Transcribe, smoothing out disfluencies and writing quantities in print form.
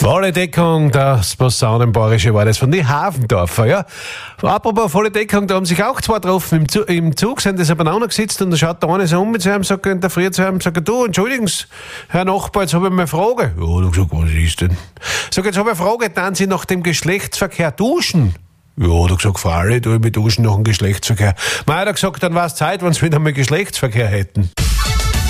Volle Deckung, das Posaunenbäuerische war das von die Hafendorfer, ja. Apropos volle Deckung, da haben sich auch zwei getroffen im Zug, sind das abeinander gesetzt und da schaut der eine so um mit seinem, sagt er, in der Früh zu einem, sagt du, entschuldigen Sie, Herr Nachbar, jetzt habe ich mal eine Frage. Ja, da gesagt, was ist denn? Sag, jetzt habe ich eine Frage, dann Sie nach dem Geschlechtsverkehr duschen? Ja, da gesagt, Frau, ich mich duschen nach dem Geschlechtsverkehr. Mei, hat er gesagt, dann war es Zeit, wenn Sie wieder mal Geschlechtsverkehr hätten.